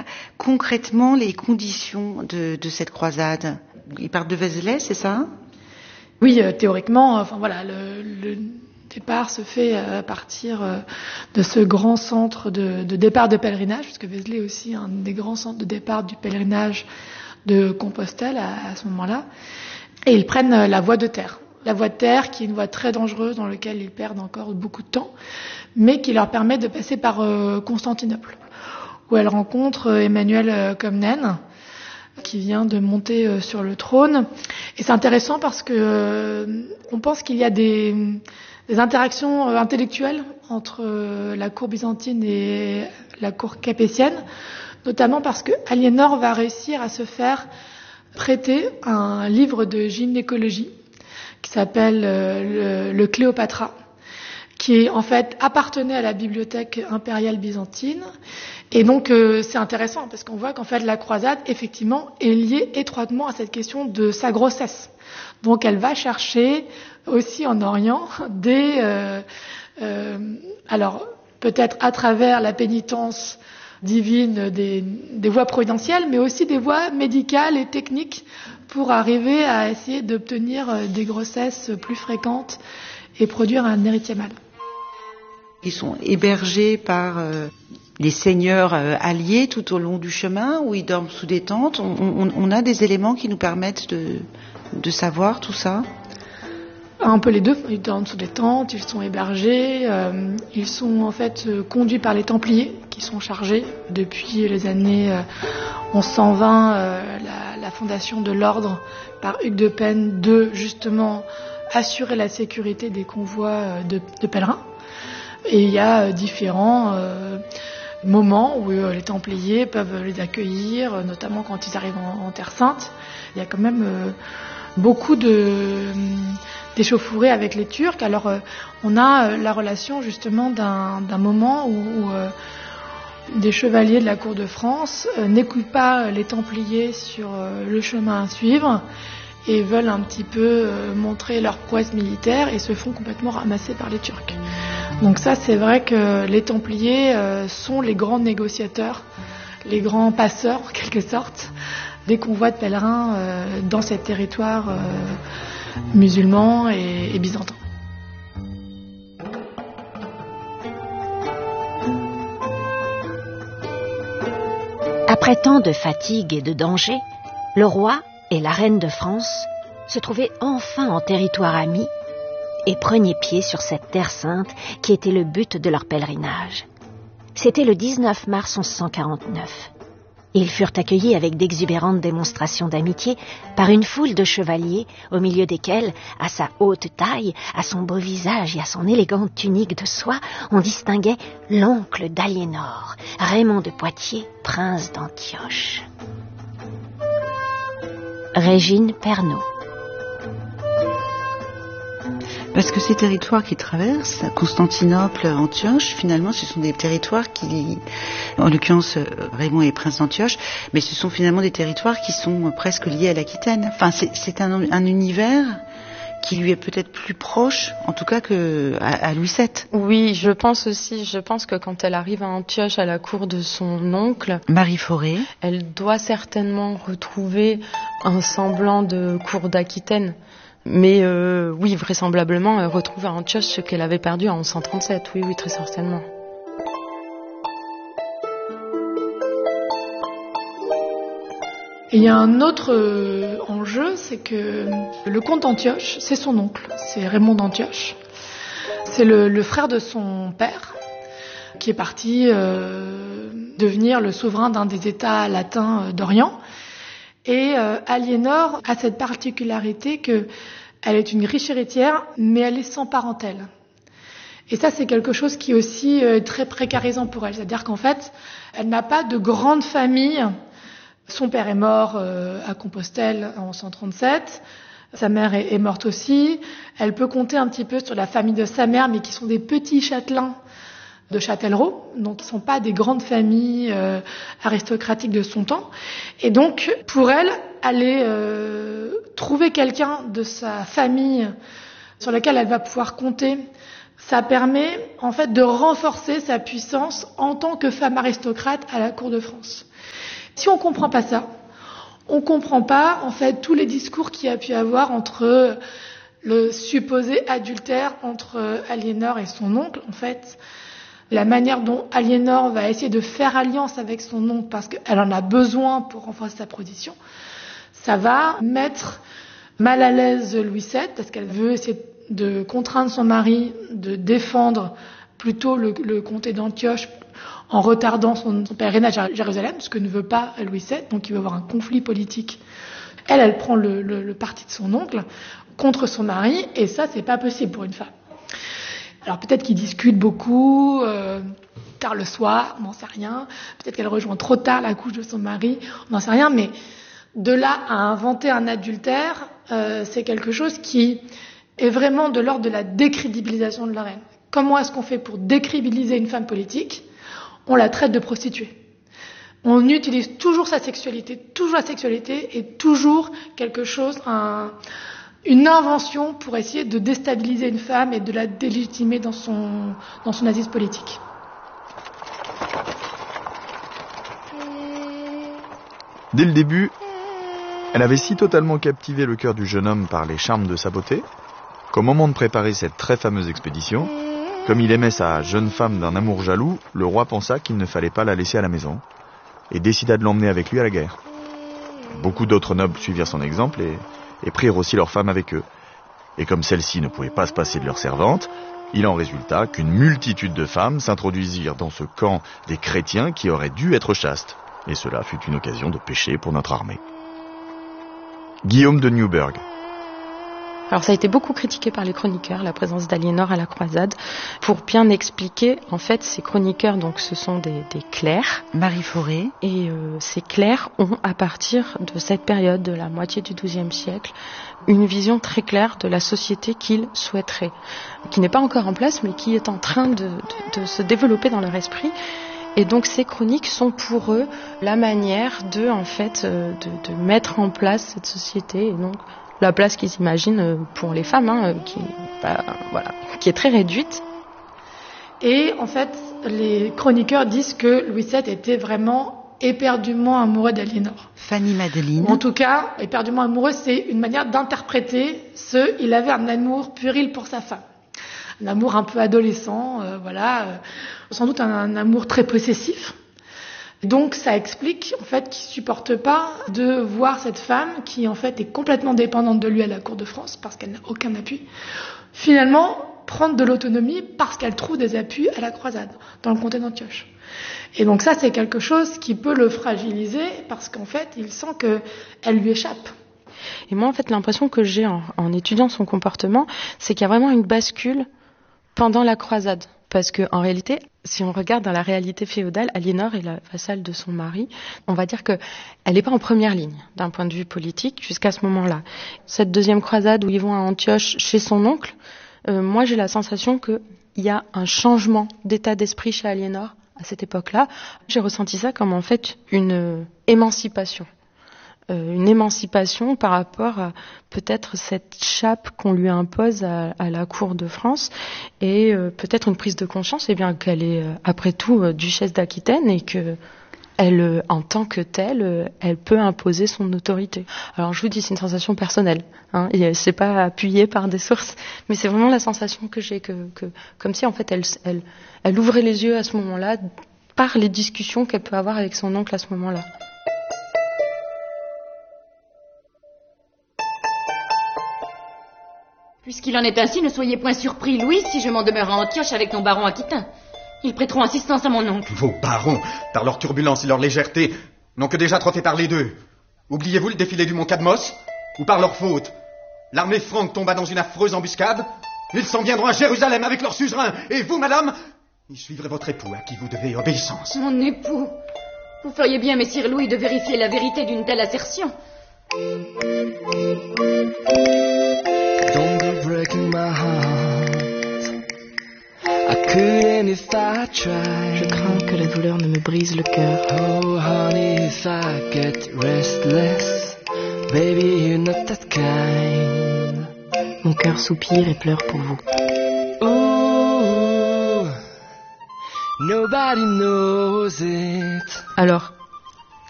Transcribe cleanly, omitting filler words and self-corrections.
décrire concrètement les conditions de cette croisade. Ils partent de Vézelay, c'est ça ? Oui, théoriquement, le départ se fait à partir de ce grand centre de départ de pèlerinage, puisque Vézelay est aussi un des grands centres de départ du pèlerinage de Compostelle à ce moment-là. Et ils prennent la voie de terre. La voie de terre qui est une voie très dangereuse dans laquelle ils perdent encore beaucoup de temps, mais qui leur permet de passer par Constantinople, où elle rencontre Emmanuel Comnène, qui vient de monter sur le trône. Et c'est intéressant parce que on pense qu'il y a des interactions intellectuelles entre la cour byzantine et la cour capétienne, notamment parce que Aliénor va réussir à se faire prêter un livre de gynécologie qui s'appelle le Cléopatra, qui en fait appartenait à la bibliothèque impériale byzantine. Et donc c'est intéressant parce qu'on voit qu'en fait la croisade effectivement est liée étroitement à cette question de sa grossesse. Donc elle va chercher aussi en Orient alors peut-être à travers la pénitence divine des voies providentielles, mais aussi des voies médicales et techniques pour arriver à essayer d'obtenir des grossesses plus fréquentes et produire un héritier mâle. Ils sont hébergés par les seigneurs alliés tout au long du chemin, ou ils dorment sous des tentes. On a des éléments qui nous permettent de savoir tout ça. Un peu les deux. Ils dorment sous des tentes, ils sont hébergés, ils sont en fait conduits par les Templiers qui sont chargés depuis les années 1120, la fondation de l'ordre par Hugues de Penne de justement assurer la sécurité des convois de pèlerins. Et il y a différents moments où les Templiers peuvent les accueillir, notamment quand ils arrivent en Terre Sainte. Il y a quand même beaucoup d'échauffourées avec les Turcs. Alors on a la relation justement d'un moment où des chevaliers de la cour de France n'écoutent pas les Templiers sur le chemin à suivre et veulent un petit peu montrer leur prouesse militaire et se font complètement ramasser par les Turcs. Donc ça, c'est vrai que les Templiers sont les grands négociateurs, les grands passeurs en quelque sorte, des convois de pèlerins dans ces territoires musulmans et byzantins. Après tant de fatigue et de danger, le roi et la reine de France se trouvaient enfin en territoire ami et prenaient pied sur cette terre sainte qui était le but de leur pèlerinage. C'était le 19 mars 1149. Ils furent accueillis avec d'exubérantes démonstrations d'amitié par une foule de chevaliers, au milieu desquels, à sa haute taille, à son beau visage et à son élégante tunique de soie, on distinguait l'oncle d'Aliénor, Raymond de Poitiers, prince d'Antioche. Régine Pernaut. Parce que ces territoires qu'ils traversent, Constantinople, Antioche, finalement, ce sont des territoires qui, en l'occurrence, Raymond est prince d'Antioche, mais ce sont finalement des territoires qui sont presque liés à l'Aquitaine. Enfin, c'est un univers qui lui est peut-être plus proche, en tout cas, à Louis VII. Oui, je pense que quand elle arrive à Antioche, à la cour de son oncle, Marie Forêt, elle doit certainement retrouver un semblant de cour d'Aquitaine. Mais oui, vraisemblablement, elle retrouve à Antioche ce qu'elle avait perdu en 1137. Oui, très certainement. Et il y a un autre enjeu, c'est que le comte d'Antioche, c'est son oncle, c'est Raymond d'Antioche. C'est le frère de son père, qui est parti devenir le souverain d'un des États latins d'Orient. Et Aliénor a cette particularité qu'elle est une riche héritière, mais elle est sans parentèle. Et ça, c'est quelque chose qui est aussi très précarisant pour elle. C'est-à-dire qu'en fait, elle n'a pas de grande famille. Son père est mort à Compostelle en 137. Sa mère est morte aussi. Elle peut compter un petit peu sur la famille de sa mère, mais qui sont des petits châtelains de Châtellerault, donc ils ne sont pas des grandes familles aristocratiques de son temps. Et donc, pour elle, aller trouver quelqu'un de sa famille sur lequel elle va pouvoir compter ça permet en fait de renforcer sa puissance en tant que femme aristocrate à la cour de France. Si on comprend pas ça, on comprend pas en fait tous les discours qu'il y a pu avoir entre le supposé adultère entre Aliénor et son oncle. En fait, la manière dont Aliénor va essayer de faire alliance avec son oncle parce qu'elle en a besoin pour renforcer sa position, ça va mettre mal à l'aise Louis VII parce qu'elle veut essayer de contraindre son mari de défendre plutôt le comté d'Antioche en retardant son pèlerinage à Jérusalem, ce que ne veut pas Louis VII, donc il va y avoir un conflit politique. Elle prend le parti de son oncle contre son mari, et ça, c'est pas possible pour une femme. Alors peut-être qu'ils discutent beaucoup, tard le soir, on n'en sait rien. Peut-être qu'elle rejoint trop tard la couche de son mari, on n'en sait rien. Mais de là à inventer un adultère, c'est quelque chose qui est vraiment de l'ordre de la décrédibilisation de la reine. Comment est-ce qu'on fait pour décrédibiliser une femme politique ? On la traite de prostituée. On utilise toujours sa sexualité, toujours la sexualité est toujours quelque chose, une invention pour essayer de déstabiliser une femme et de la délégitimer dans son assise politique. Dès le début, elle avait si totalement captivé le cœur du jeune homme par les charmes de sa beauté qu'au moment de préparer cette très fameuse expédition, comme il aimait sa jeune femme d'un amour jaloux, le roi pensa qu'il ne fallait pas la laisser à la maison et décida de l'emmener avec lui à la guerre. Beaucoup d'autres nobles suivirent son exemple et prirent aussi leurs femmes avec eux. Et comme celles-ci ne pouvaient pas se passer de leurs servantes, il en résulta qu'une multitude de femmes s'introduisirent dans ce camp des chrétiens qui auraient dû être chastes. Et cela fut une occasion de péché pour notre armée. Guillaume de Newburgh. Alors ça a été beaucoup critiqué par les chroniqueurs, la présence d'Aliénor à la croisade. Pour bien expliquer, en fait, ces chroniqueurs, donc ce sont des clercs. Marie Fauré. Et ces clercs ont, à partir de cette période, de la moitié du XIIe siècle, une vision très claire de la société qu'ils souhaiteraient, qui n'est pas encore en place, mais qui est en train de se développer dans leur esprit. Et donc ces chroniques sont pour eux la manière de mettre en place cette société, et donc la place qu'ils imaginent pour les femmes, qui est très réduite. Et en fait, les chroniqueurs disent que Louis VII était vraiment éperdument amoureux d'Aliénor. Fanny Madeline. En tout cas, éperdument amoureux, c'est une manière d'interpréter il avait un amour puéril pour sa femme. Un amour un peu adolescent, sans doute un amour très possessif. Donc ça explique en fait qu'il supporte pas de voir cette femme qui en fait est complètement dépendante de lui à la cour de France parce qu'elle n'a aucun appui, finalement prendre de l'autonomie parce qu'elle trouve des appuis à la croisade dans le comté d'Antioche. Et donc ça c'est quelque chose qui peut le fragiliser parce qu'en fait il sent qu'elle lui échappe. Et moi en fait l'impression que j'ai en étudiant son comportement, c'est qu'il y a vraiment une bascule pendant la croisade. Parce que en réalité, si on regarde dans la réalité féodale, Aliénor est la vassale de son mari. On va dire que elle n'est pas en première ligne d'un point de vue politique jusqu'à ce moment-là. Cette deuxième croisade où ils vont à Antioche chez son oncle, moi j'ai la sensation qu'il y a un changement d'état d'esprit chez Aliénor à cette époque-là. J'ai ressenti ça comme en fait une émancipation. Une émancipation par rapport à peut-être cette chape qu'on lui impose à la cour de France et peut-être une prise de conscience qu'elle est après tout duchesse d'Aquitaine et que elle, en tant que telle, elle peut imposer son autorité. Alors je vous dis, c'est une sensation personnelle, et c'est pas appuyé par des sources, mais c'est vraiment la sensation que j'ai que comme si en fait elle ouvrait les yeux à ce moment-là par les discussions qu'elle peut avoir avec son oncle à ce moment-là. Puisqu'il en est ainsi, ne soyez point surpris, Louis, si je m'en demeure à Antioche avec nos barons aquitains. Ils prêteront assistance à mon oncle. Vos barons, par leur turbulence et leur légèreté, n'ont que déjà trop fait parler d'eux. Oubliez-vous le défilé du mont Cadmos? Ou par leur faute, l'armée franque tomba dans une affreuse embuscade? Ils s'en viendront à Jérusalem avec leur suzerain. Et vous, madame, y suivrez votre époux, à qui vous devez obéissance. Mon époux? Vous feriez bien, messire Louis, de vérifier la vérité d'une telle assertion. Je crains que la douleur ne me brise le cœur. Oh honey, if I get restless, baby you're not that kind. Mon cœur soupire et pleure pour vous. Oh Nobody knows it. Alors,